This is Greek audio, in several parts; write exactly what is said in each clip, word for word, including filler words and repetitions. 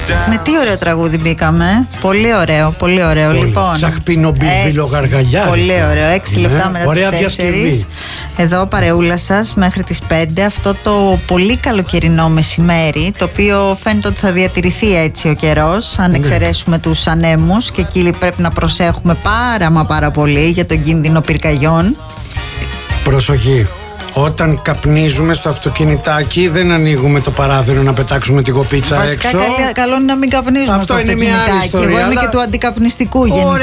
Με τι ωραίο τραγούδι μπήκαμε. Πολύ ωραίο, πολύ ωραίο. Πολύ. Λοιπόν, Σαχπίνο μπιμπίλο γαργαλιά. Πολύ ωραίο. Έξι ναι. λεπτά μετά ωραία τις τέσσερις. Εδώ παρεούλα σας μέχρι τις πέντε. Αυτό το πολύ καλοκαιρινό μεσημέρι, το οποίο φαίνεται ότι θα διατηρηθεί έτσι ο καιρός, αν εξαιρέσουμε ναι. τους ανέμους. Και εκεί πρέπει να προσέχουμε πάρα μα πάρα πολύ για τον κίνδυνο πυρκαγιών. Προσοχή. Όταν καπνίζουμε στο αυτοκινητάκι, δεν ανοίγουμε το παράθυρο να πετάξουμε τη γοπίτσα βασικά, έξω. Βασικά, καλό είναι να μην καπνίζουμε αυτό στο αυτοκινητάκι. Ιστορία, Εγώ είμαι αλλά... και του αντικαπνιστικού γενικώς.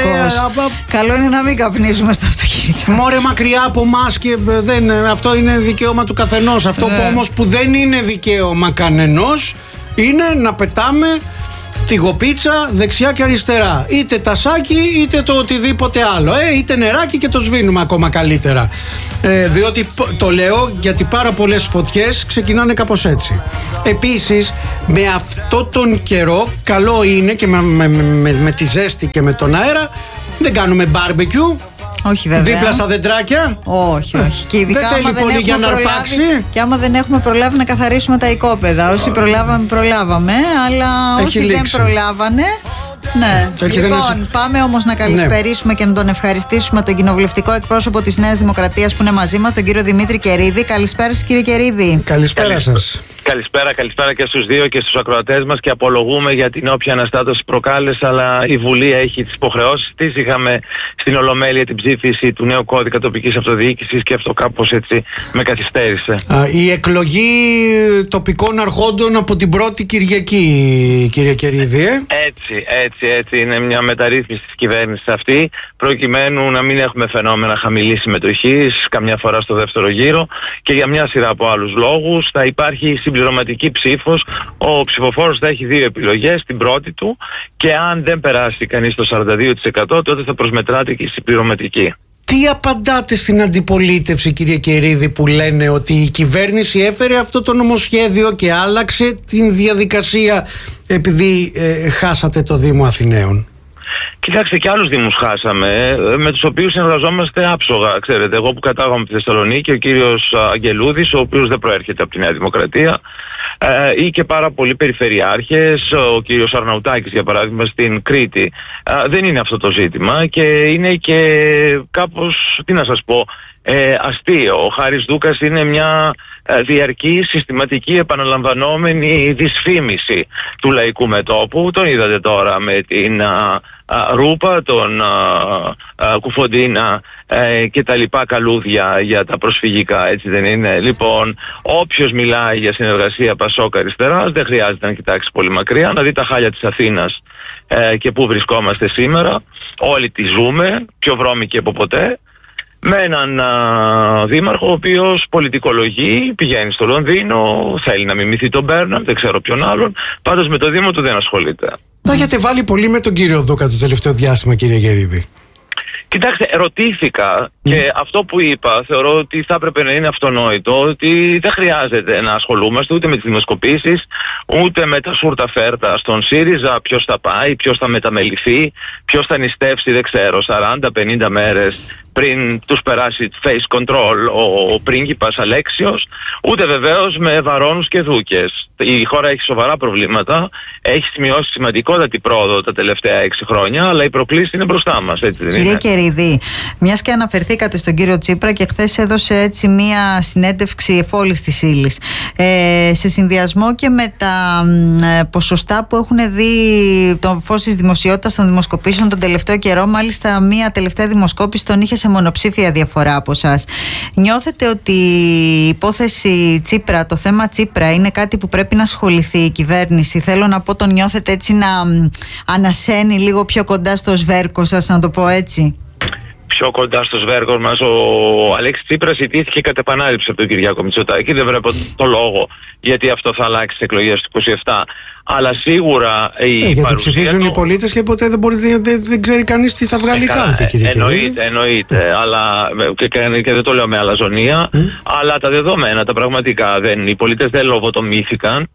Καλό είναι να μην καπνίζουμε στο αυτοκινητάκι. Μωρέ, μακριά από εμάς και δεν, αυτό είναι δικαίωμα του καθενός. Αυτό που όμως που δεν είναι δικαίωμα κανενός είναι να πετάμε τη γοπίτσα δεξιά και αριστερά. Είτε τασάκι είτε το οτιδήποτε άλλο. Ε, είτε νεράκι και το σβήνουμε ακόμα καλύτερα. Ε, διότι το λέω γιατί πάρα πολλές φωτιές ξεκινάνε κάπως έτσι. Επίσης, με αυτό τον καιρό, καλό είναι και με, με, με, με τη ζέστη και με τον αέρα, δεν κάνουμε μπάρμπεκιου. Όχι βέβαια. Δίπλα στα δεντράκια. Όχι, όχι. Και ειδικά δεν θέλει άμα πολύ δεν για να προλάβει, αρπάξει. Και άμα δεν έχουμε προλάβει να καθαρίσουμε τα οικόπεδα. Όσοι προλάβαμε, προλάβαμε. Αλλά έχει όσοι λήξει. δεν προλάβανε. Ναι. Έχει λοιπόν, δεν... πάμε όμως να καλησπερίσουμε ναι. και να τον ευχαριστήσουμε τον κοινοβουλευτικό εκπρόσωπο της Νέας Δημοκρατίας που είναι μαζί μας, τον κύριο Δημήτρη Κερίδη. Καλησπέρα σας, κύριε Κερίδη. Καλησπέρα σας. Καλησπέρα, καλησπέρα και στους δύο και στους ακροατές μας και απολογούμε για την όποια αναστάτωση προκάλεσε, αλλά η Βουλή έχει τις υποχρεώσεις της. Είχαμε στην Ολομέλεια την ψήφιση του νέου κώδικα τοπικής αυτοδιοίκησης και αυτό κάπως έτσι με καθυστέρησε. Α, η εκλογή τοπικών αρχόντων από την πρώτη Κυριακή, κύριε Κερίδη, ε? Έτσι, έτσι, έτσι. Είναι μια μεταρρύθμιση της κυβέρνησης αυτή, προκειμένου να μην έχουμε φαινόμενα χαμηλής συμμετοχής, καμιά φορά στο δεύτερο γύρο και για μια σειρά από άλλους λόγους. Θα υπάρχει συμπληρωματική ψήφος. Ο ψηφοφόρος θα έχει δύο επιλογές, την πρώτη του, και αν δεν περάσει κανείς το σαράντα δύο τοις εκατό, τότε θα προσμετράται και η συμπληρωματική. Τι απαντάτε στην αντιπολίτευση, κύριε Κερίδη, που λένε ότι η κυβέρνηση έφερε αυτό το νομοσχέδιο και άλλαξε την διαδικασία επειδή ε, χάσατε το Δήμο Αθηναίων? Κοιτάξτε, και άλλους δήμους χάσαμε, με τους οποίους συνεργαζόμαστε άψογα. Ξέρετε, εγώ που κατάγομαι από τη Θεσσαλονίκη, ο κύριος Αγγελούδης, ο οποίος δεν προέρχεται από τη Νέα Δημοκρατία, ε, ή και πάρα πολλοί περιφερειάρχες, ο κύριος Αρναουτάκης για παράδειγμα στην Κρήτη. Ε, δεν είναι αυτό το ζήτημα και είναι και κάπως, τι να σας πω, ε, αστείο. Ο Χάρης Δούκας είναι μια ε, διαρκή, συστηματική, επαναλαμβανόμενη δυσφήμιση του λαϊκού μετώπου. Τον είδατε τώρα με την α, α, Ρούπα, τον α, α, Κουφοντίνα ε, και τα λοιπά καλούδια για τα προσφυγικά, έτσι δεν είναι? Λοιπόν, όποιος μιλάει για συνεργασία Πασόκ αριστεράς δεν χρειάζεται να κοιτάξει πολύ μακριά, να δει τα χάλια της Αθήνας ε, και πού βρισκόμαστε σήμερα. Όλοι τη ζούμε, πιο βρώμικοι από ποτέ, με έναν α, δήμαρχο ο οποίος πολιτικολογεί, πηγαίνει στο Λονδίνο, θέλει να μιμηθεί τον Μπέρναμ, δεν ξέρω ποιον άλλον, πάντως με το Δήμο του δεν ασχολείται. Τα έχετε βάλει πολύ με τον κύριο Δούκα το τελευταίο διάστημα, κύριε Κερίδη? Κοιτάξτε, ρωτήθηκα και mm. αυτό που είπα θεωρώ ότι θα έπρεπε να είναι αυτονόητο, ότι δεν χρειάζεται να ασχολούμαστε ούτε με τις δημοσκοπήσεις, ούτε με τα σούρτα φέρτα στον ΣΥΡΙΖΑ, ποιος θα πάει, ποιος θα μεταμεληθεί, ποιος θα νηστεύσει, δεν ξέρω, σαράντα πενήντα μέρες πριν τους περάσει face control ο, ο πρίγκιπας Αλέξιος, ούτε βεβαίως με βαρώνους και δούκες. Η χώρα έχει σοβαρά προβλήματα, έχει σημειώσει σημαντικότατη πρόοδο τα τελευταία έξι χρόνια, αλλά οι προκλήσεις είναι μπροστά μας, έτσι δεν Κύριε είναι? Κερίδη, μιας και αναφερθήκατε στον κύριο Τσίπρα και χθες έδωσε έτσι μια συνέντευξη εφόλης της ύλης, ε, σε συνδυασμό και με τα ε, ποσοστά που έχουν δει το φως της δημοσιότητας των δημοσκοπήσεων τον τελευταίο καιρό, μάλιστα μια τελευταία δημοσκόπηση τον είχε σε μονοψήφια διαφορά από εσάς. Νιώθετε ότι η υπόθεση Τσίπρα, το θέμα Τσίπρα είναι κάτι που πρέπει να ασχοληθεί η κυβέρνηση? Θέλω να πω, τον νιώθετε έτσι να ανασένει λίγο πιο κοντά στο σβέρκο σας, να το πω έτσι? Πιο κοντά στο σβέρκο μας. Ο Αλέξης Τσίπρας ιτήθηκε κατ' επανάληψη από τον Κυριάκο Μητσοτάκη. Δεν βλέπω το λόγο γιατί αυτό θα αλλάξει τις εκλογές του είκοσι επτά. Αλλά σίγουρα η ε, γιατί παρουσία ψηφίζουν του... οι πολίτες και ποτέ δεν, μπορεί, δεν, δεν, δεν ξέρει κανείς τι θα βγάλει ε, καν, κύριε εννοείται, Κερίδη. εννοείται. αλλά, και, και, και δεν το λέω με αλαζονία, mm. αλλά τα δεδομένα, τα πραγματικά, δεν, οι πολίτες δεν λογοτομήθηκαν,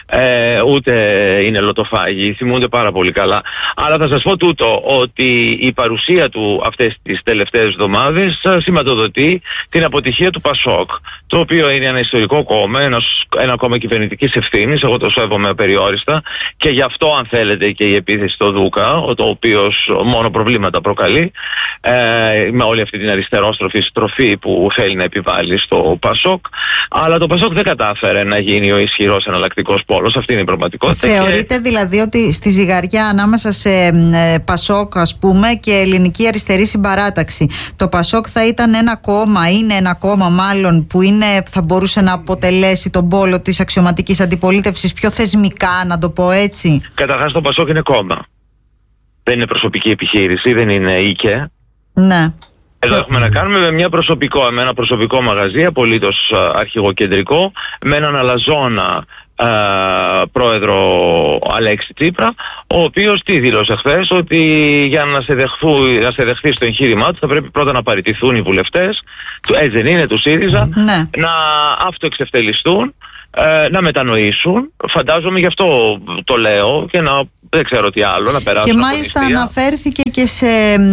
ε, ούτε είναι λοτοφάγοι, θυμούνται πάρα πολύ καλά. Αλλά θα σας πω τούτο, ότι η παρουσία του αυτές τις τελευταίες εβδομάδες σηματοδοτεί την αποτυχία του Πασόκ, το οποίο είναι ένα ιστορικό κόμμα, ένας, ένα κόμμα κυβερνητικής ευθύνης, εγώ το σέβομαι απεριόριστα. μάλιστα, και γι' αυτό αν θέλετε και η επίθεση στο Δούκα, το οποίος μόνο προβλήματα προκαλεί, ε, με όλη αυτή την αριστερόστροφη στροφή που θέλει να επιβάλλει στο Πασόκ. Αλλά το Πασόκ δεν κατάφερε να γίνει ο ισχυρός εναλλακτικός πόλος. Αυτή είναι η πραγματικότητα. Θεωρείτε και... δηλαδή ότι στη ζυγαριά ανάμεσα σε ε, Πασόκ, ας πούμε, και Ελληνική Αριστερή Συμπαράταξη, το Πασόκ θα ήταν ένα κόμμα, είναι ένα κόμμα μάλλον που είναι, θα μπορούσε να αποτελέσει τον πόλο της αξιωματικής αντιπολίτευσης πιο θεσμικά, να το πω έτσι? Καταρχάς το Πασόκ είναι κόμμα. Δεν είναι προσωπική επιχείρηση, δεν είναι οίκε. Ναι. Εδώ έχουμε να κάνουμε με, μια προσωπικό, με ένα προσωπικό μαγαζί, απολύτως αρχηγοκεντρικό, με έναν αλαζόνα α, πρόεδρο Αλέξη Τσίπρα, ο οποίος τι δήλωσε χθες, ότι για να σε, δεχθού, να σε δεχθεί στο εγχείρημά του θα πρέπει πρώτα να παραιτηθούν οι βουλευτές, έτσι δεν είναι, του ΣΥΡΙΖΑ, ναι. να αυτοεξευτελιστούν, ε, να μετανοήσουν. Φαντάζομαι γι' αυτό το λέω και να... δεν ξέρω τι άλλο, να περάσουν. Και μάλιστα αναφέρθηκε και σε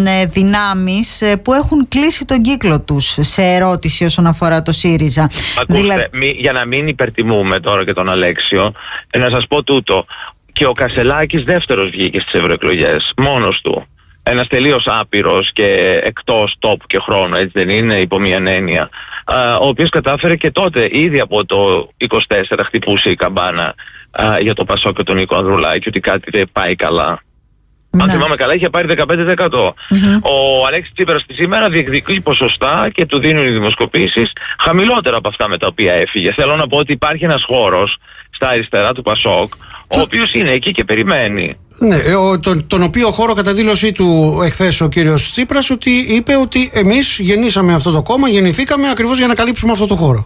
δυνάμεις που έχουν κλείσει τον κύκλο τους σε ερώτηση όσον αφορά το ΣΥΡΙΖΑ. Ακούστε, Δηλα... μη, για να μην υπερτιμούμε τώρα και τον Αλέξιο, να σας πω τούτο. Και ο Κασελάκης δεύτερος βγήκε στις ευρωεκλογές, μόνος του. Ένας τελείως άπειρος και εκτός τόπου και χρόνου, έτσι δεν είναι, υπό μια έννοια. Ο οποίος κατάφερε και τότε, ήδη από το είκοσι τέσσερα, χτυπούσε η καμπάνα α, για το Πασόκ και τον Νίκο Ανδρουλάκη, ότι κάτι δεν πάει καλά. Ναι. Αν θυμάμαι καλά, είχε πάρει δεκαπέντε τοις εκατό. Mm-hmm. Ο Αλέξης Τσίπρας τη σήμερα διεκδικεί ποσοστά και του δίνουν οι δημοσκοπήσεις χαμηλότερα από αυτά με τα οποία έφυγε. Θέλω να πω ότι υπάρχει ένας χώρος στα αριστερά του Πασόκ, ο οποίος είναι εκεί και περιμένει. Ναι, ο, τον, τον οποίο χώρο κατά δήλωσή του εχθές ο κύριος Τσίπρας, ότι είπε ότι εμείς γεννήσαμε αυτό το κόμμα, γεννηθήκαμε ακριβώς για να καλύψουμε αυτό το χώρο.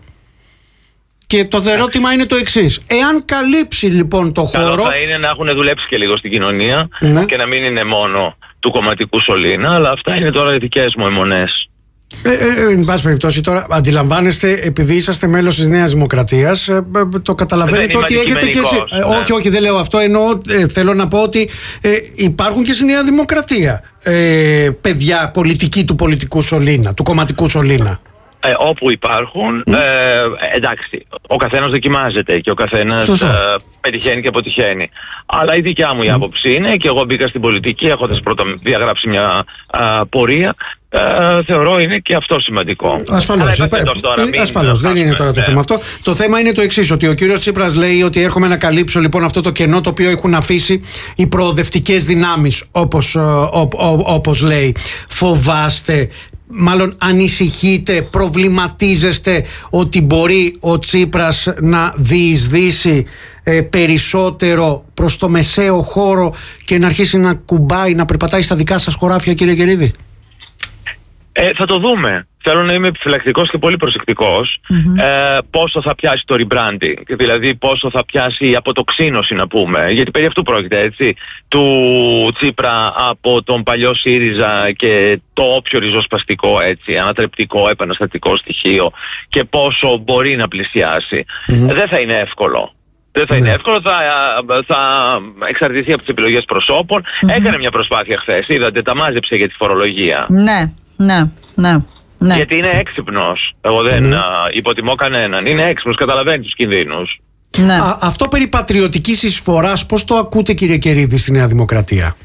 Και το ερώτημα είναι το εξής. Εάν καλύψει λοιπόν το χώρο. Καλό θα είναι να έχουν δουλέψει και λίγο στην κοινωνία, ναι. και να μην είναι μόνο του κομματικού σωλήνα, αλλά αυτά είναι τώρα οι δικές μου αιμονές. Ε, ε, εν πάση περιπτώσει, τώρα αντιλαμβάνεστε, επειδή είσαστε μέλος της Νέας Δημοκρατίας, ε, ε, το καταλαβαίνετε ότι έχετε και εσείς. Ε, ναι. Όχι, όχι, δεν λέω αυτό. Εννοώ, ε, θέλω να πω ότι ε, υπάρχουν και στη Νέα Δημοκρατία ε, παιδιά πολιτικοί του πολιτικού σωλήνα, του κομματικού σωλήνα. Ε, όπου υπάρχουν, mm. ε, εντάξει, ο καθένας δοκιμάζεται και ο καθένας ε, πετυχαίνει και αποτυχαίνει. Αλλά η δικιά μου η άποψη είναι, και εγώ μπήκα στην πολιτική έχοντας πρώτα διαγράψει μια α, πορεία, ε, θεωρώ είναι και αυτό σημαντικό. Ασφαλώς, ε, ε, ασφαλώς δεν είναι τώρα το θέμα αυτό. Το θέμα είναι το εξής, ότι ο κύριος Τσίπρας λέει ότι έρχομαι να καλύψω λοιπόν αυτό το κενό το οποίο έχουν αφήσει οι προοδευτικές δυνάμεις, όπως, ό, ό, όπως λέει. Φοβάστε, μάλλον ανησυχείτε, προβληματίζεστε ότι μπορεί ο Τσίπρας να διεισδύσει ε, περισσότερο προς το μεσαίο χώρο και να αρχίσει να κουμπάει, να περπατάει στα δικά σας χωράφια, κύριε Κερίδη? Ε, θα το δούμε. Θέλω να είμαι επιφυλακτικός και πολύ προσεκτικός. Mm-hmm. Ε, πόσο θα πιάσει το rebranding, δηλαδή πόσο θα πιάσει η αποτοξίνωση, να πούμε. Γιατί περί αυτού πρόκειται, έτσι. Του Τσίπρα από τον παλιό ΣΥΡΙΖΑ και το όποιο ριζοσπαστικό, έτσι, ανατρεπτικό, επαναστατικό στοιχείο, και πόσο μπορεί να πλησιάσει. Mm-hmm. Δεν θα είναι εύκολο. Δεν θα είναι mm-hmm. εύκολο, θα, θα εξαρτηθεί από τις επιλογές προσώπων. Mm-hmm. Έκανε μια προσπάθεια χθες, είδατε, τα μάζεψε για τη φορολογία. Ναι, ναι, ναι. Ναι. Γιατί είναι έξυπνος. Εγώ δεν ναι. α, υποτιμώ κανέναν. Είναι έξυπνος, καταλαβαίνει τους κινδύνους. Ναι. Α, αυτό περί πατριωτικής εισφοράς, πώς το ακούτε, κύριε Κερίδη, στη Νέα Δημοκρατία?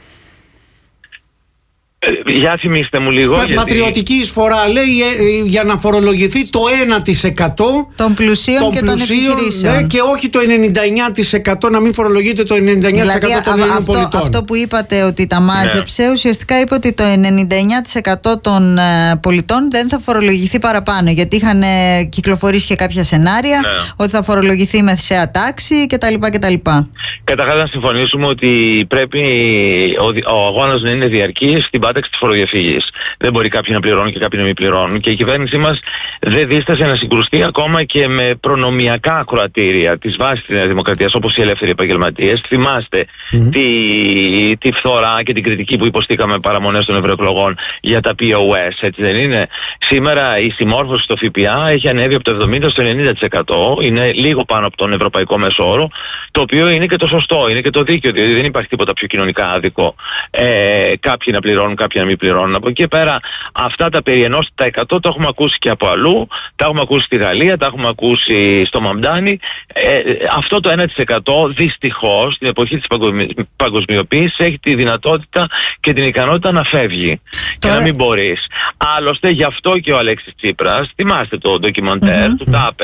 Ε, για θυμίστε μου λίγο. Πα, γιατί... Πατριωτική εισφορά λέει ε, ε, για να φορολογηθεί το ένα τοις εκατό των πλουσίων των και πλουσίων, των επιχειρήσεων. Ναι, και όχι το ενενήντα εννιά τοις εκατό, να μην φορολογείται το ενενήντα εννιά τοις εκατό δηλαδή, των Ελλήνων αυτό, πολιτών. Αυτό που είπατε ότι τα μάζεψε, ναι. ουσιαστικά είπε ότι το ενενήντα εννιά τοις εκατό των ε, πολιτών δεν θα φορολογηθεί παραπάνω. Γιατί είχαν ε, κυκλοφορήσει και κάποια σενάρια, ναι. ότι θα φορολογηθεί η μεσαία τάξη κτλ. κτλ. Καταρχάς να συμφωνήσουμε ότι πρέπει ο, ο αγώνας να είναι διαρκής στην πάταξη της φοροδιαφύγης. Δεν μπορεί κάποιοι να πληρώνουν και κάποιοι να μην πληρώνουν. Και η κυβέρνησή μας δεν δίστασε να συγκρουστεί ακόμα και με προνομιακά ακροατήρια της βάσης της Νέας Δημοκρατίας, όπως οι ελεύθεροι επαγγελματίες. Θυμάστε mm-hmm. τη, τη φθορά και την κριτική που υποστήκαμε παραμονές των ευρωεκλογών για τα πι ο ες, έτσι δεν είναι? Σήμερα η συμμόρφωση στο ΦΠΑ έχει ανέβει από το εβδομήντα στο ενενήντα τοις εκατό. Είναι λίγο πάνω από τον ευρωπαϊκό μέσο όρο, το οποίο είναι και το σωστό, είναι και το δίκαιο, διότι δεν υπάρχει τίποτα πιο κοινωνικά άδικο. Ε, κάποιοι να πληρώνουν κάποιοι να μην πληρώνουν. Από εκεί πέρα, αυτά τα περί ενός τοις εκατό το έχουμε ακούσει και από αλλού. Τα έχουμε ακούσει στη Γαλλία, τα έχουμε ακούσει στο Μαμντάνι. Ε, αυτό το ένα τοις εκατό δυστυχώς στην εποχή της παγκοσμιοποίησης έχει τη δυνατότητα και την ικανότητα να φεύγει. Τώρα... και να μην μπορείς. Άλλωστε, γι' αυτό και ο Αλέξης Τσίπρας, θυμάστε το ντοκιμαντέρ, mm-hmm. του τα είπε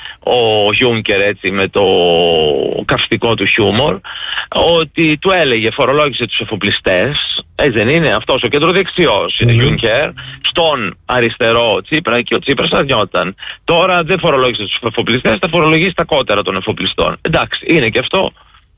ο Γιούνκερ έτσι με το καυστικό του χιούμορ, ότι του έλεγε φορολόγησε τους εφοπλιστές, έτσι δεν είναι, αυτός ο κεντροδεξιός mm-hmm. Γιούνκερ, στον αριστερό Τσίπρα, και ο Τσίπρας αρνιόταν. Τώρα δεν φορολόγησε τους εφοπλιστές, θα φορολογήσει τα κότερα των εφοπλιστών. Εντάξει, είναι και αυτό.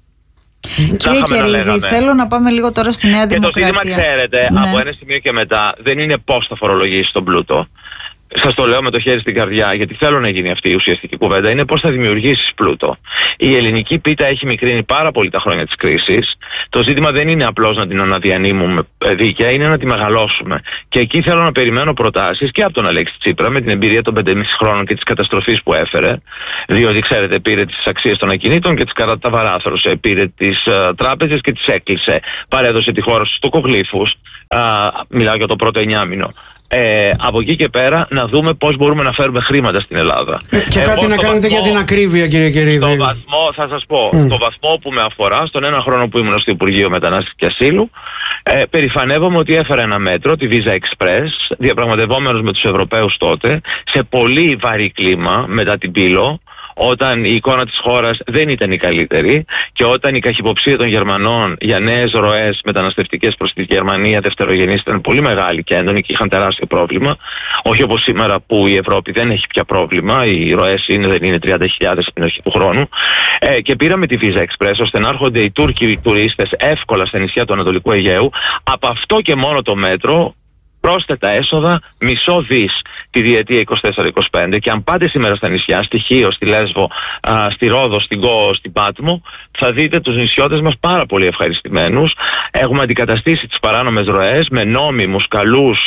Κύριε Κερίδη, θέλω να πάμε λίγο τώρα στη Νέα Δημοκρατία. Και το ζήτημα, ξέρετε, ναι. από ένα σημείο και μετά δεν είναι πώς θα φορολογήσει τον πλούτο. Σας το λέω με το χέρι στην καρδιά, γιατί θέλω να γίνει αυτή η ουσιαστική κουβέντα. Είναι πώς θα δημιουργήσεις πλούτο. Η ελληνική πίτα έχει μικρύνει πάρα πολύ τα χρόνια της κρίσης. Το ζήτημα δεν είναι απλώς να την αναδιανύμουμε δίκαια, είναι να τη μεγαλώσουμε. Και εκεί θέλω να περιμένω προτάσεις και από τον Αλέξη Τσίπρα, με την εμπειρία των πέντε και μισό χρόνων και της καταστροφής που έφερε. Διότι, ξέρετε, πήρε τις αξίες των ακινήτων και τις καταβαράθρωσε. Πήρε τις uh, τράπεζες και τις έκλεισε. Παρέδωσε τη χώρα στους τοκογλύφους. Uh, μιλάω για το πρώτο εννιάμηνο. Ε, από εκεί και πέρα να δούμε πώς μπορούμε να φέρουμε χρήματα στην Ελλάδα. Ε, και Εγώ κάτι να κάνετε βαθμό, για την ακρίβεια, κύριε Κερίδη. Στο βαθμό, θα σας πω, mm. το βαθμό που με αφορά, στον ένα χρόνο που ήμουν στο Υπουργείο Μετανάστευσης και Ασύλου, ε, περηφανεύομαι ότι έφερα ένα μέτρο, τη Visa Express, διαπραγματευόμενος με τους Ευρωπαίους τότε, σε πολύ βαρύ κλίμα μετά την Πύλο, όταν η εικόνα της χώρας δεν ήταν η καλύτερη και όταν η καχυποψία των Γερμανών για νέες ροές μεταναστευτικές προς τη Γερμανία δευτερογενής ήταν πολύ μεγάλη και έντονη και είχαν τεράστιο πρόβλημα. Όχι όπως σήμερα που η Ευρώπη δεν έχει πια πρόβλημα, οι ροές είναι, δεν είναι τριάντα χιλιάδες στην αρχή του χρόνου. Ε, και πήραμε τη Visa Express ώστε να έρχονται οι Τούρκοι οι τουρίστες εύκολα στα νησιά του Ανατολικού Αιγαίου. Από αυτό και μόνο το μέτρο, πρόσθετα έσοδα μισό δις τη διετία είκοσι τέσσερα είκοσι πέντε, και αν πάτε σήμερα στα νησιά, στη Χίο, στη Λέσβο, α, στη Ρόδο, στην Κό, στην Πάτμο, θα δείτε τους νησιώτες μας πάρα πολύ ευχαριστημένους. Έχουμε αντικαταστήσει τις παράνομες ροές με νόμιμους, καλούς,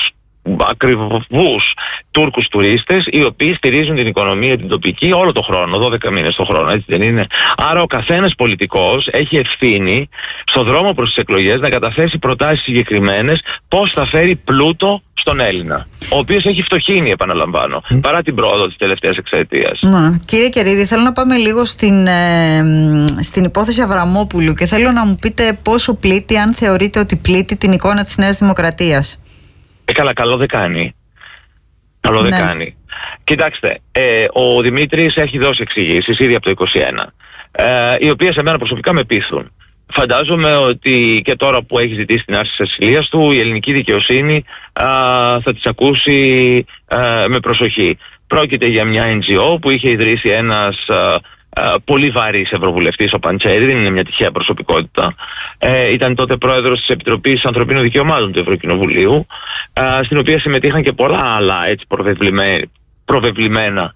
ακριβούς Τούρκους τουρίστες, οι οποίοι στηρίζουν την οικονομία την τοπική όλο το χρόνο, δώδεκα μήνες το χρόνο, έτσι δεν είναι? Άρα ο καθένας πολιτικός έχει ευθύνη στον δρόμο προς τις εκλογές να καταθέσει προτάσεις συγκεκριμένες πώς θα φέρει πλούτο στον Έλληνα, ο οποίος έχει φτωχύνει, επαναλαμβάνω, mm. παρά την πρόοδο της τελευταίας εξαετίας. Mm. Κύριε Κερίδη, θέλω να πάμε λίγο στην, ε, στην υπόθεση Αβραμόπουλου και θέλω να μου πείτε πόσο πλήττει, αν θεωρείτε ότι πλήττει την εικόνα της Νέας Δημοκρατίας. Ε, καλά, καλό δεν κάνει. Καλό ναι. δεν κάνει. Κοιτάξτε, ε, ο Δημήτρης έχει δώσει εξηγήσεις ήδη από το είκοσι ένα, ε, οι οποίες εμένα προσωπικά με πείθουν. Φαντάζομαι ότι και τώρα που έχει ζητήσει την άρση της ασυλίας του, η ελληνική δικαιοσύνη α, θα τις ακούσει α, με προσοχή. Πρόκειται για μια εν τζι ο που είχε ιδρύσει ένας α, α, πολύ βαρύς ευρωβουλευτής, ο Παντσέρη, δεν είναι μια τυχαία προσωπικότητα. Ε, ήταν τότε πρόεδρος της Επιτροπής Ανθρωπίνων Δικαιωμάτων του Ευρωκοινοβουλίου, α, στην οποία συμμετείχαν και πολλά άλλα έτσι προβεβλημένα, προβεβλημένα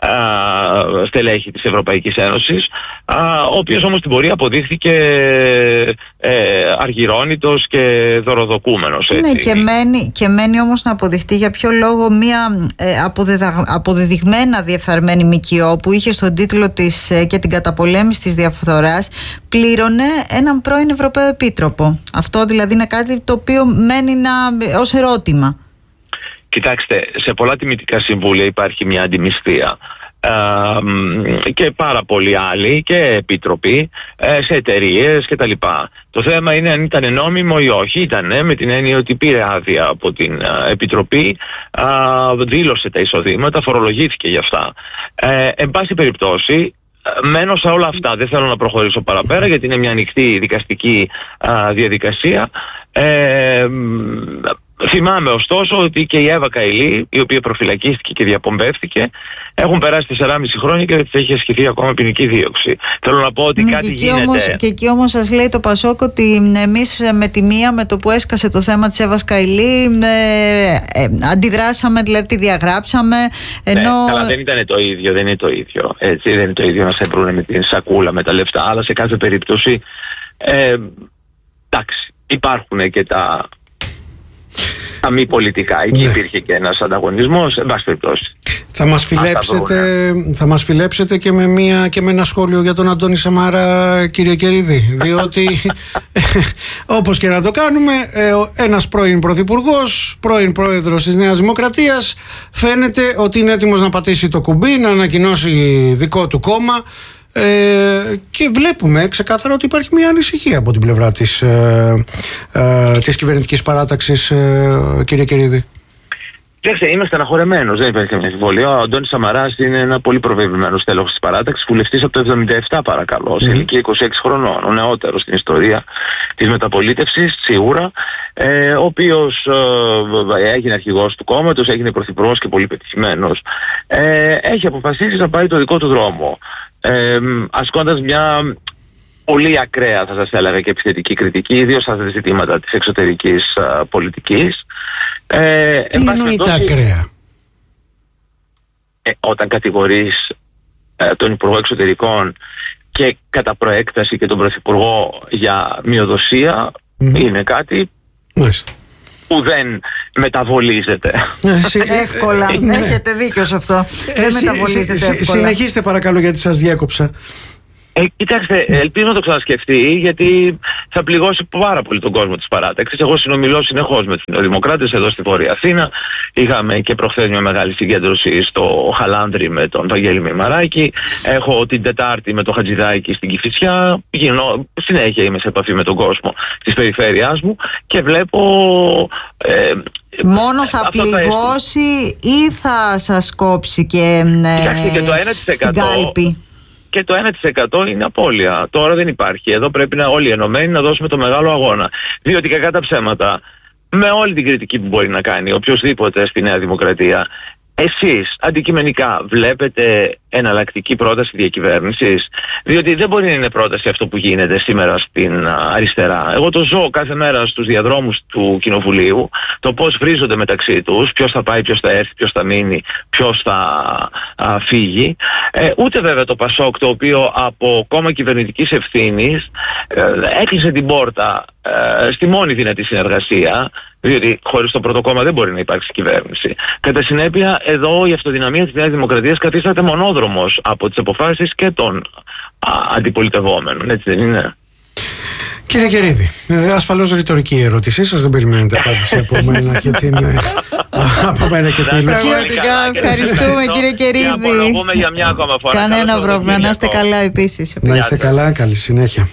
Uh, στελέχη της Ευρωπαϊκής Ένωσης, uh, ο οποίος όμως στην πορεία αποδείχθηκε ε, αργυρώνητος και δωροδοκούμενος, έτσι. Ναι, και μένει, και μένει όμως να αποδειχτεί για ποιο λόγο μια ε, αποδεδα, αποδεδειγμένα διεφθαρμένη ΜΚΟ που είχε στον τίτλο της ε, και την καταπολέμηση της διαφθοράς πλήρωνε έναν πρώην Ευρωπαίο Επίτροπο. Αυτό δηλαδή είναι κάτι το οποίο μένει να, ως ερώτημα. Κοιτάξτε, σε πολλά τιμητικά συμβούλια υπάρχει μια αντιμισθία ε, και πάρα πολλοί άλλοι και επίτροποι ε, σε εταιρείες κτλ. Το θέμα είναι αν ήταν νόμιμο ή όχι. Ήτανε, με την έννοια ότι πήρε άδεια από την ε, Επιτροπή, ε, δήλωσε τα εισοδήματα, φορολογήθηκε γι' αυτά. Ε, εν πάση περιπτώσει, μένω σε όλα αυτά. Δεν θέλω να προχωρήσω παραπέρα γιατί είναι μια ανοιχτή δικαστική ε, διαδικασία. Ε, Θυμάμαι ωστόσο ότι και η Εύα Καηλή, η οποία προφυλακίστηκε και διαπομπεύτηκε, έχουν περάσει τεσσεράμισι χρόνια και δεν της έχει ασκηθεί ακόμα ποινική δίωξη. Θέλω να πω ότι ναι, κάτι και γίνεται. Όμως, και εκεί όμως σας λέει το Πασόκ ότι εμείς με τη μία, με το που έσκασε το θέμα της Εύας Καηλή, ε, ε, αντιδράσαμε, δηλαδή τη διαγράψαμε. Ενώ... Ναι, καλά, δεν ήταν το ίδιο, δεν είναι το ίδιο. Έτσι, δεν είναι το ίδιο να σε βρούνε με την σακούλα, με τα λεφτά, αλλά σε κάθε περίπτωση, ε, εντάξει, υπάρχουν και τα... τα μη πολιτικά. Εκεί ναι. υπήρχε και ένας ανταγωνισμός, εν πάση περιπτώσει. Θα μας φιλέψετε, θα μας φιλέψετε και, με μια, και με ένα σχόλιο για τον Αντώνη Σαμαρά, κύριε Κερίδη. Διότι όπως και να το κάνουμε, ένας πρώην πρωθυπουργός, πρώην πρόεδρος της Νέας Δημοκρατίας, φαίνεται ότι είναι έτοιμος να πατήσει το κουμπί, να ανακοινώσει δικό του κόμμα. Ε, και βλέπουμε ξεκάθαρα ότι υπάρχει μια ανησυχία από την πλευρά της, ε, ε, της κυβερνητικής παράταξης, ε, κύριε Κερίδη. Κοιτάξτε, είμαι στεναχωρεμένος, δεν υπάρχει καμία αμφιβολία. Ο Αντώνης Σαμαράς είναι ένα πολύ προβεβλημένος τέλος της παράταξης, βουλευτής από το εβδομήντα επτά, παρακαλώ, σε ηλικία είκοσι έξι χρονών, ο νεότερος στην ιστορία της μεταπολίτευσης, σίγουρα, ε, ο οποίος ε, έγινε αρχηγός του κόμματος, έγινε πρωθυπουργός και πολύ πετυχημένος. Ε, έχει αποφασίσει να πάει το δικό του δρόμο, ε, ασκώντας μια πολύ ακραία, θα σας έλεγα, και επιθετική κριτική, ιδίως στα ζητήματα της εξωτερικής α, πολιτικής. Ε, Τι εννοείται ακραία? Ε, όταν κατηγορείς ε, τον Υπουργό Εξωτερικών και κατά προέκταση και τον Πρωθυπουργό για μειοδοσία, mm-hmm. είναι κάτι Μάλιστα. που δεν μεταβολίζεται. Εύκολα. Έχετε δίκιο σε αυτό. Δεν μεταβολίζεται εύκολα. Συνεχίστε παρακαλώ, γιατί σας διέκοψα. Ε, κοιτάξτε, ελπίζω να το ξανασκεφτεί, γιατί θα πληγώσει πάρα πολύ τον κόσμο της παράταξης. Εγώ συνομιλώ συνεχώς με τους νεοδημοκράτες εδώ στη Βόρεια Αθήνα. Είχαμε και προχθές μια μεγάλη συγκέντρωση στο Χαλάνδρι με τον Βαγγέλη Μημαράκη. Έχω την Τετάρτη με τον Χατζηδάκη στην Κηφισιά. Γίνω, συνέχεια είμαι σε επαφή με τον κόσμο της περιφέρειάς μου και βλέπω... Ε, Μόνο θα πληγώσει θα ή θα σας κόψει και, ε, Κοιτάξτε, και το ένα τοις εκατό στην κάλπη? Και το ένα τοις εκατό είναι απώλεια. Τώρα δεν υπάρχει. Εδώ πρέπει να όλοι ενωμένοι να δώσουμε το μεγάλο αγώνα. Διότι κακά τα ψέματα, με όλη την κριτική που μπορεί να κάνει οποιοσδήποτε στη Νέα Δημοκρατία, εσείς αντικειμενικά βλέπετε εναλλακτική πρόταση διακυβέρνησης? Διότι δεν μπορεί να είναι πρόταση αυτό που γίνεται σήμερα στην αριστερά. Εγώ το ζω κάθε μέρα στους διαδρόμους του Κοινοβουλίου, το πώς βρίζονται μεταξύ τους, ποιος θα πάει, ποιος θα έρθει, ποιος θα μείνει, ποιος θα α, φύγει. Ε, ούτε βέβαια το Πασόκ, το οποίο από κόμμα κυβερνητικής ευθύνης ε, έκλεισε την πόρτα ε, στη μόνη δυνατή συνεργασία, διότι χωρίς το πρώτο κόμμα δεν μπορεί να υπάρξει κυβέρνηση. Κατά συνέπεια, εδώ η αυτοδυναμία της Νέας Δημοκρατίας καθίσταται μονόδρομος από τις αποφάσεις και των α, αντιπολιτευόμενων. Έτσι δεν είναι? Κύριε Κερίδη, ε, ασφαλώς ρητορική η ερώτησή σας, δεν περιμένετε απάντηση από μένα και την από μένα και την Πραγματικά ευχαριστούμε κύριε Κερίδη. Και απολογούμε για μια ακόμα φορά. Κανένα πρόβλημα, να είστε καλά επίσης. Να είστε καλά, καλή συνέχεια.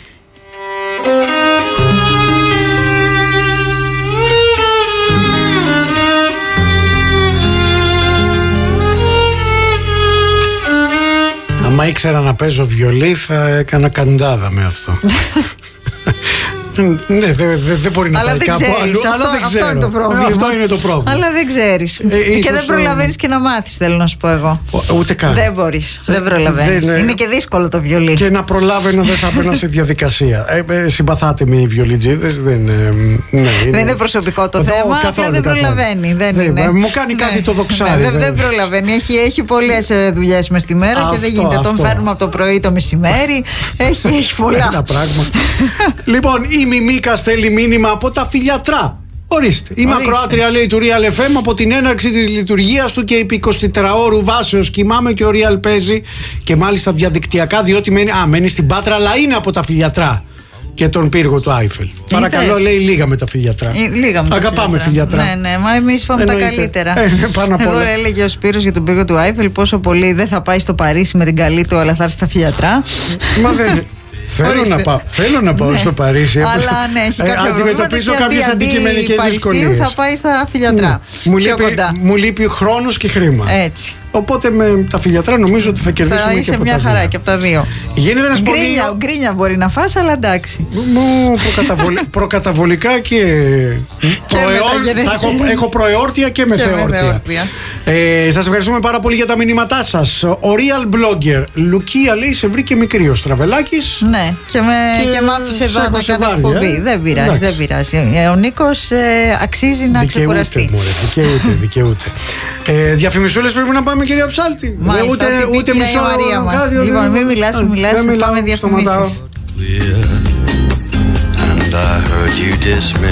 Άμα ήξερα να παίζω βιολί θα έκανα καντάδα με αυτό. Ναι, δεν δε, δε μπορεί να αλλά πάει δεν κάπου ξέρεις, αλλού. αυτό, Αλλά δεν αυτό ξέρω. είναι το πρόβλημα. Αυτό είναι το πρόβλημα. Αλλά δεν ξέρεις. Ε, και δεν προλαβαίνεις και να μάθεις, θέλω να σου πω εγώ. Ο, ούτε καν. Δεν μπορείς. Δεν προλαβαίνεις. Δεν, είναι και δύσκολο το βιολί. Και να προλάβαινα δεν θα μπαίνα σε διαδικασία. Ε, ε, συμπαθάτε με οι βιολιτζίδες. Δεν, ε, ναι, είναι... δεν είναι προσωπικό το Εδώ, θέμα. Απλά δεν προλαβαίνει. Δεν δεν, είναι. Μου κάνει κάτι ναι. το δοξάρι. Ναι, δεν, δεν προλαβαίνει. Έχει, έχει πολλές δουλειές μες τη μέρα αυτό, και δεν γίνεται. Αυτό. Τον φέρνουμε από το πρωί το μεσημέρι. έχει, έχει πολλά. Ένα πράγμα. Λοιπόν, η Μιμίκα στέλνει μήνυμα από τα Φιλιατρά. Ορίστε. Είμαι ακροάτρια, λέει, του Real εφ εμ από την έναρξη της λειτουργίας του και επί εικοσιτετράωρου βάσεως κοιμάμαι και ο Real παίζει και μάλιστα διαδικτυακά, διότι μένει, α, μένει στην Πάτρα, αλλά είναι από τα Φιλιατρά και τον πύργο του Άιφελ. Παρακαλώ, λέει, λίγα με τα Φιλιατρά. Ε, λίγα με τα Αγαπάμε Φιλιατρά. Ναι, ναι, μα εμείς είπαμε τα καλύτερα. Ε, πάνω Εδώ όλα. έλεγε ο Σπύρος για τον πύργο του Άιφελ πόσο πολύ δεν θα πάει στο Παρίσι με την καλή του, αλλά θα έρθει στα Φιλιατρά. Μα δεν. Θέλω να, πάω, θέλω να πάω ναι. στο Παρίσι. Αλλά ναι, έχει κάποια προβλήματα. Αντιμετωπίζω κάποιες αντικειμενικές δυσκολίες. Θα πάει στα Φιλιατρά. Ναι. Μου, λείπει, μου λείπει χρόνος και χρήμα. Έτσι. Οπότε με τα Φιλιατρά νομίζω ότι θα κερδίσουμε θα και είσαι από μια τα χαρά δύο. και από τα δύο. Γίνεται ένας πολύ... Γκρίνια, γκρίνια μπορεί να φας, αλλά εντάξει. Μου προκαταβολ... προκαταβολικά και, και προεόρ... θα έχω, έχω προεόρτια και μεθεόρτια. Ε, σας ευχαριστούμε πάρα πολύ για τα μηνύματά σας. Ο Real Blogger Λουκία, λέει, σε βρήκε μικρή ο Στραβελάκης. Ναι, και με, και και μ' άφησε εδώ να κάνω εκπομπή. Δεν πειράζει, δεν πειράζει. Ο Νίκος ε, αξίζει να ξεκουραστεί. Δικαιούται, δικαιούται. Ε, διαφημισούλες πρέπει να πάμε, κυρία Ψάλτη. Μάλιστα, ούτε ούτε μισό κάτι. Λοιπόν, μην μιλάς, μην μιλάς, θα πάμε διαφημίσεις. And I heard you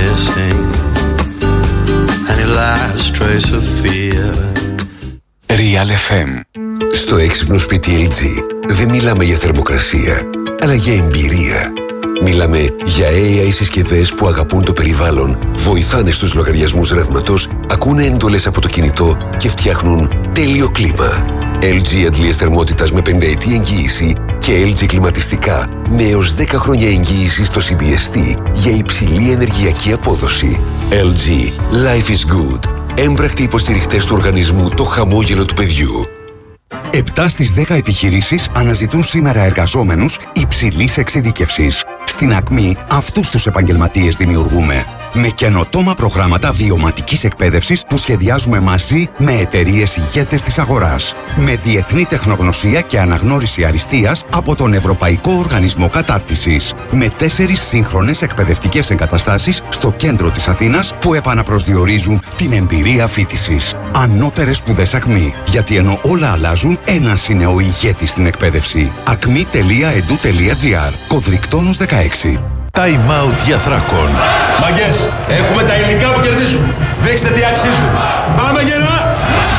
dismissing any last trace of fear. Real εφ εμ. Στο έξυπνο σπίτι ελ τζι δεν μιλάμε για θερμοκρασία, αλλά για εμπειρία. Μιλάμε για έι άι συσκευές που αγαπούν το περιβάλλον, βοηθάνε στους λογαριασμούς ρεύματος, ακούνε εντολές από το κινητό και φτιάχνουν τέλειο κλίμα. ελ τζι αντλίες θερμότητας με πενταετή εγγύηση και ελ τζι κλιματιστικά με έως δέκα χρόνια εγγύηση στο σι μπι ες τι για υψηλή ενεργειακή απόδοση. ελ τζι. Life is good. Έμπρακτοι υποστηριχτές του οργανισμού Το Χαμόγελο του Παιδιού. επτά στις δέκα επιχειρήσεις αναζητούν σήμερα εργαζόμενους υψηλής εξειδίκευσης. Στην Ακμή αυτούς τους επαγγελματίες δημιουργούμε. Με καινοτόμα προγράμματα βιωματικής εκπαίδευσης που σχεδιάζουμε μαζί με εταιρείες ηγέτες της αγοράς. Με διεθνή τεχνογνωσία και αναγνώριση αριστείας από τον Ευρωπαϊκό Οργανισμό Κατάρτισης. Με τέσσερις σύγχρονες εκπαιδευτικές εγκαταστάσεις στο κέντρο της Αθήνας που επαναπροσδιορίζουν την εμπειρία φοιτησης. Ανώτερες σπουδές Ακμή. Γιατί ενώ όλα αλλάζουν, ένας είναι ο ηγέτης στην εκπαίδευση. ακμή τελεία ed τελεία gr. Κωδρικτόνος δεκαέξι. Time out για Θράκον. Μαγκές, έχουμε τα υλικά που κερδίζουν. Δείξτε τι αξίζουν. Πάμε γερά!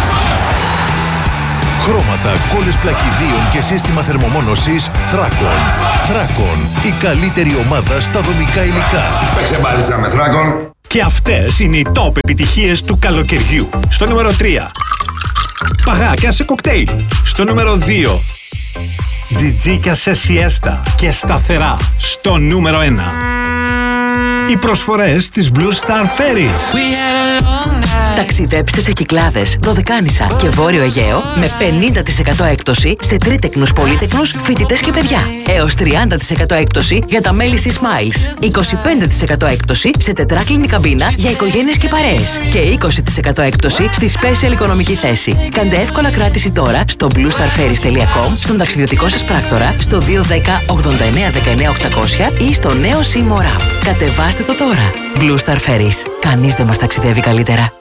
Χρώματα, κόλλες πλακιδίων και σύστημα θερμομόνωσης Θράκον. Θράκον, η καλύτερη ομάδα στα δομικά υλικά. Παίξε μπάλιτσα με Θράκον. Και αυτές είναι οι top επιτυχίες του καλοκαιριού. Στο νούμερο τρία. Παγάκια σε κοκτέιλ. Στο νούμερο δύο. Τζιτζίκια σε σιέστα και σταθερά. Στο νούμερο ένα. Οι προσφορές της Blue Star Ferries. Ταξιδέψτε σε Κυκλάδες, Δωδεκάνησα και Βόρειο Αιγαίο με πενήντα τοις εκατό έκπτωση σε τρίτεκνους, πολύτεκνους, φοιτητές και παιδιά. Έως τριάντα τοις εκατό έκπτωση για τα μέλη C-Smiles. είκοσι πέντε τοις εκατό έκπτωση σε τετράκλινη καμπίνα για οικογένειες και παρέες. Και είκοσι τοις εκατό έκπτωση στη Special οικονομική θέση. Κάντε εύκολα κράτηση τώρα στο blue star ferries τελεία com, στον ταξιδιωτικό σας πράκτορα, στο δύο ένα μηδέν ογδόντα εννέα δεκαεννέα οκτακόσια ή στο νέο C-More App. Κατεβάστε το τώρα. Blue Star Ferries. Κανείς δεν μας ταξιδεύει καλύτερα.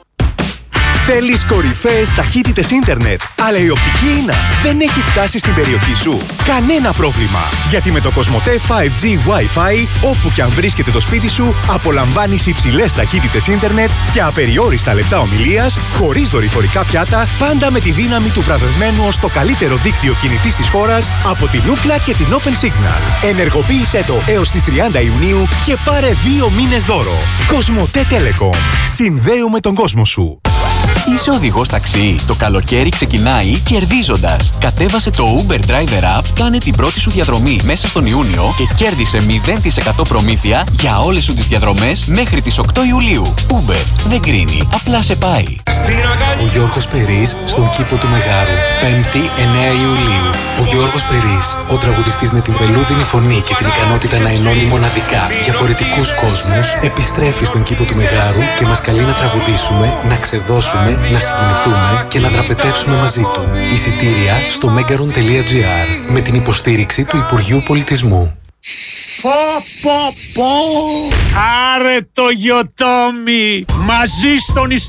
Θέλεις κορυφαίες ταχύτητες ίντερνετ, αλλά η οπτική ίνα δεν έχει φτάσει στην περιοχή σου? Κανένα πρόβλημα, γιατί με το Κοσμοτέ φάιβ τζι Wi-Fi, όπου κι αν βρίσκεται το σπίτι σου, απολαμβάνεις υψηλές ταχύτητες ίντερνετ και απεριόριστα λεπτά ομιλίας, χωρίς δορυφορικά πιάτα, πάντα με τη δύναμη του βραβευμένου ως το καλύτερο δίκτυο κινητής της χώρας από την Ookla και την Open Signal. Ενεργοποίησέ το έως τις τριάντα Ιουνίου και πάρε δύο μήνες δώρο. Κοσμοτέ Telecom. Συνδέουμε τον κόσμο σου. Είσαι οδηγός ταξί. Το καλοκαίρι ξεκινάει κερδίζοντας. Κατέβασε το Uber Driver App, κάνε την πρώτη σου διαδρομή μέσα στον Ιούνιο και κέρδισε μηδέν τοις εκατό προμήθεια για όλες σου τις διαδρομές μέχρι τις οκτώ Ιουλίου. Uber δεν κρίνει, απλά σε πάει. Ο Γιώργος Περής στον κήπο του Μεγάρου. πέμπτη εννέα Ιουλίου. Ο Γιώργος Περής, ο τραγουδιστής με την βελούδινη φωνή και την ικανότητα να ενώνει μοναδικά διαφορετικούς κόσμους, επιστρέφει στον κήπο του Μεγάρου και μας καλεί να τραγουδήσουμε, να ξεδώσουμε, να συγκινηθούμε και να δραπετεύσουμε μαζί του. Εισιτήρια στο megaron τελεία gr με την υποστήριξη του Υπουργείου Πολιτισμού. Πω πω πω! Άρε το γιοτόμι! Μαζί στον